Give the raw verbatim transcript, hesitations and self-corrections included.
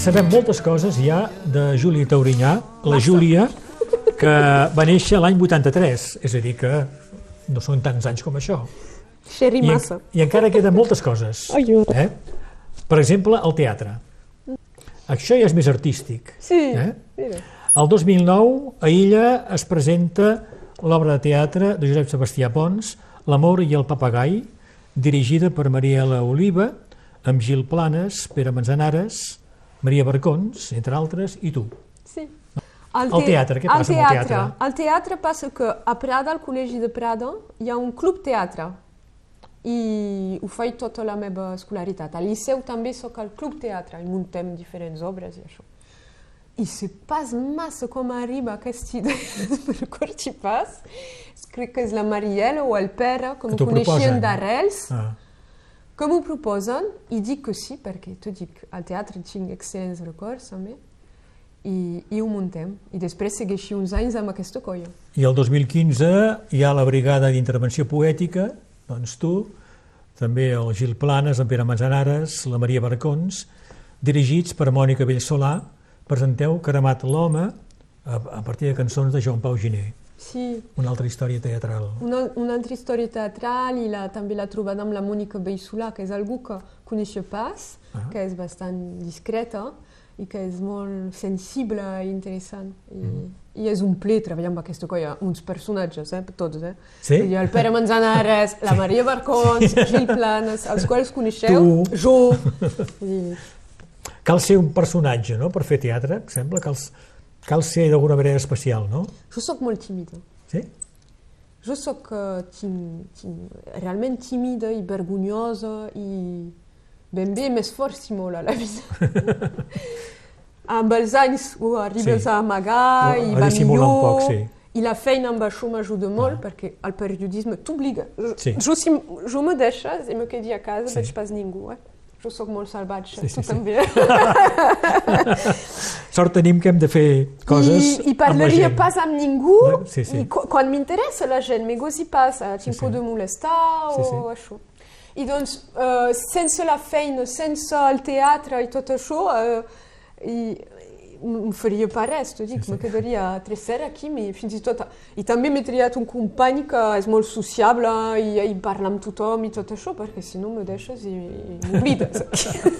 sabem moltes coses ja de Júlia Taurinyà, la Júlia, que va néixer l'any vuitanta-tres, és a dir que no són tants anys com això. Xerri massa. I, I encara queden moltes coses. Eh? Per exemple, el teatre. Això ja és més artístic. Sí. Eh? El dos mil nou, a Illa es presenta l'obra de teatre de Josep Sebastià Pons, L'amor i el papagai, dirigida per Mariela Oliva, amb Gil Planes, Pere Manzanares, Maria Barcons, entre altres, i tu. Sí. El, te el teatre, què passa amb el teatre? El teatre passa que a Prada, al Col·legi de Prada, hi ha un club teatre. I ho faig tota la meva escolaritat. Al Liceu també soc al club teatre i muntem diferents obres i això. I sé pas massa com arriba aquesta idea per cort i pas. Crec que és la Mariela o el Pere, que m'ho coneixien d'arrels, ah. que m'ho proposen i dic que sí, perquè t'ho dic, al teatre tinc excel·lents records també, i, i ho muntem. I després segueixi uns anys amb aquesta colla. I el dos mil quinze hi ha la brigada d'intervenció poètica, doncs tu, també el Gil Planes, en Pere Manzanares, la Maria Barcons, dirigits per Mònica Bellsolà, presenteu Cremat l'home a, a partir de cançons de Joan Pau Giner. Sí. Una altra història teatral. Una, una altra història teatral i la, també l'ha trobat amb la Mònica Bellsolà, que és algú que coneixia pas, ah. que és bastant discreta i que és molt sensible i interessant. I, mm. i és un ple treballar amb aquesta colla, uns personatges, eh, tots. Eh? Sí? I el Pere Manzanares, la Maria Barcons, sí. Gil Planes, els quals coneixeu, tu. Jo. I... Cal ser un personatge, no?, per fer teatre, sembla. Cal, cal ser d'alguna manera especial, no? Jo soc molt tímida. Sí? Jo soc uh, tim, tim, realment tímida i vergonyosa i ben bé més fort si molt a la vida. Amb els anys ho arribes sí. a amagar o, i va millor. Poc, sí. I la feina amb això m'ajuda molt ah. perquè el periodisme t'obliga. Sí. Jo, si jo me deixes i me quedi a casa, sí. veig pas ningú. Eh? Jo soc molt salvatge, sí, sí, tu sí. també. Sort tenim que hem de fer coses I, i parlaria amb pas amb ningú, sí, sí. i quan m'interessa la gent, me gosi pas, tinc sí, por sí. de molestar sí, sí. o això. I doncs, uh, sense la feina, sense el teatre i tot això, uh, i, no faria pas res, t'ho dic, sí, sí. me quedaria tres hores aquí, i fins i tot... I també m'he triat un company que és molt sociable i, i parla amb tothom i tot això, perquè si no me deixes i, i m'oblides.